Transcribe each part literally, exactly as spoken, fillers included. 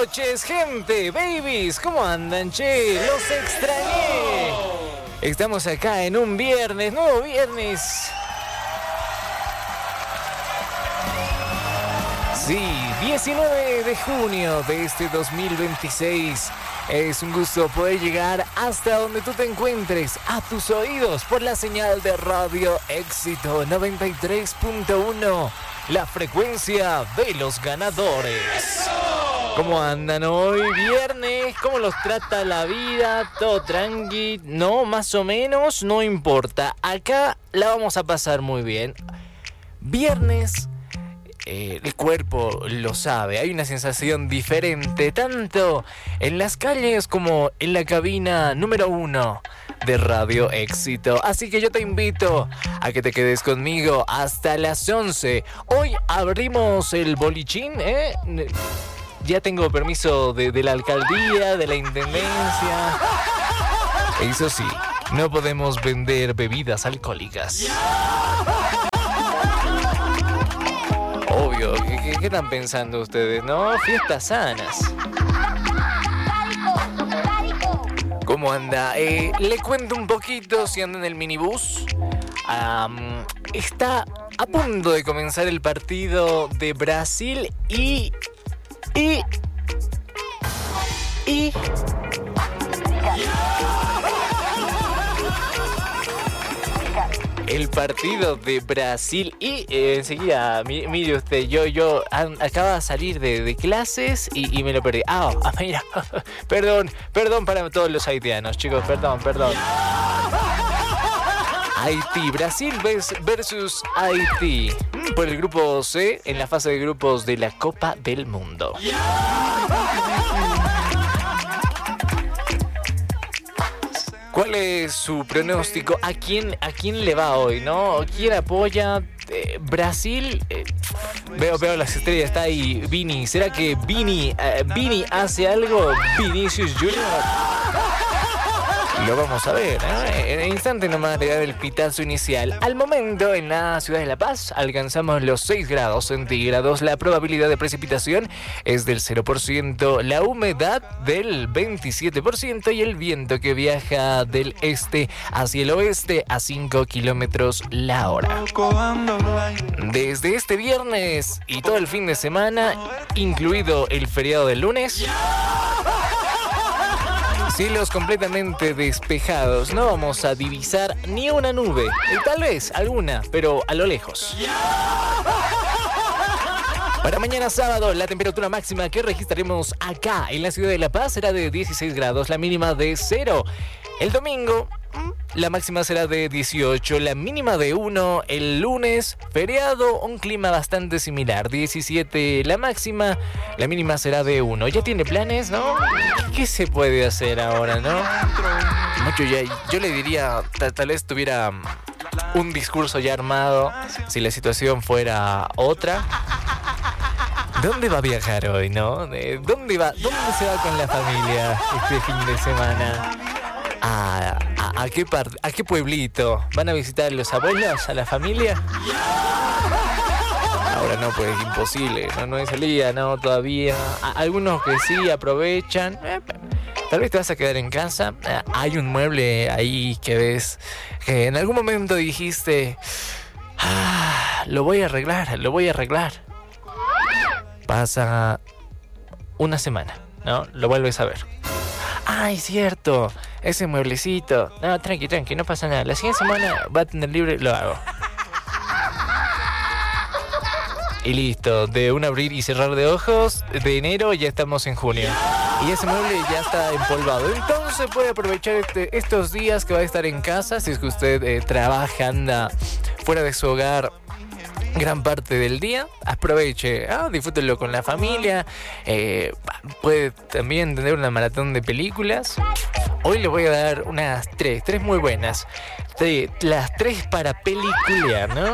noches, gente, babies, ¿cómo andan, che? Los extrañé. Estamos acá en un viernes, nuevo viernes. Sí, diecinueve de junio de este dos mil veintiséis. Es un gusto poder llegar hasta donde tú te encuentres, a tus oídos, por la señal de Radio Éxito noventa y tres punto uno, la frecuencia de los ganadores. ¿Cómo andan hoy? Viernes, ¿cómo los trata la vida? ¿Todo tranqui? No, más o menos, no importa. Acá la vamos a pasar muy bien. Viernes. Eh, el cuerpo lo sabe, hay una sensación diferente, tanto en las calles como en la cabina número uno de Radio Éxito. Así que yo te invito a que te quedes conmigo hasta las once. Hoy abrimos el bolichín, ¿eh? Ya tengo permiso de, de la alcaldía, de la intendencia. Eso sí, no podemos vender bebidas alcohólicas. Obvio, ¿qué, qué, qué están pensando ustedes, no? Fiestas sanas. ¿Cómo anda? Eh, le cuento un poquito si anda en el minibús. Um, está a punto de comenzar el partido de Brasil y... Y... Y... El partido de Brasil y eh, enseguida, mi, mire usted, yo yo an, acaba de salir de, de clases y, y me lo perdí. Ah, oh, mira, perdón, perdón para todos los haitianos, chicos, perdón, perdón. Haití, Brasil versus Haití, por el grupo C en la fase de grupos de la Copa del Mundo. ¿Cuál es su pronóstico? ¿A quién, a quién le va hoy, no? ¿Quién apoya? Eh, Brasil, eh, veo, veo las estrellas, está ahí Vini. ¿Será que Vini, eh, Vini hace algo? Vinicius Junior Lo vamos a ver, ¿eh? En el instante nomás de dar el pitazo inicial. Al momento, en la ciudad de La Paz, alcanzamos los seis grados centígrados. La probabilidad de precipitación es del cero por ciento, la humedad del veintisiete por ciento y el viento que viaja del este hacia el oeste a cinco kilómetros la hora. Desde este viernes y todo el fin de semana, incluido el feriado del lunes, cielos completamente despejados, no vamos a divisar ni una nube, y tal vez alguna, pero a lo lejos. Para mañana sábado, la temperatura máxima que registraremos acá en la ciudad de La Paz será de dieciséis grados, la mínima de cero. El domingo, la máxima será de dieciocho, la mínima de uno. El lunes, feriado, un clima bastante similar, diecisiete la máxima, la mínima será de uno. ¿Ya tiene planes, no? ¿Qué se puede hacer ahora, no? Mucho ya, yo le diría, tal, tal vez tuviera un discurso ya armado si la situación fuera otra. ¿Dónde va a viajar hoy, no? ¿Dónde va? ¿Dónde se va con la familia este fin de semana? ¿A, a, a, qué par- ¿A qué pueblito? ¿Van a visitar a los abuelos, a la familia? Ahora no, pues es imposible, no, no hay salida, no, todavía. A, algunos que sí aprovechan. Eh, tal vez te vas a quedar en casa. Eh, hay un mueble ahí que ves que en algún momento dijiste, ah, lo voy a arreglar, lo voy a arreglar. Pasa una semana, ¿no? Lo vuelves a ver. Ay, cierto, ese mueblecito. No, tranqui, tranqui, no pasa nada. La siguiente semana va a tener libre, lo hago. Y listo, de un abrir y cerrar de ojos, de enero ya estamos en junio. Y ese mueble ya está empolvado. Entonces puede aprovechar este, estos días que va a estar en casa. Si es que usted eh, trabaja, anda fuera de su hogar gran parte del día, aproveche, ah, disfrútelo con la familia. Eh, puede también tener una maratón de películas. Hoy le voy a dar unas tres, tres muy buenas. Tres, las tres para peliculear, ¿no?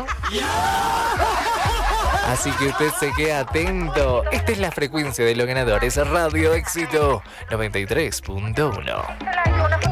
Así que usted se queda atento. Esta es la frecuencia de los ganadores. Radio Éxito noventa y tres punto uno.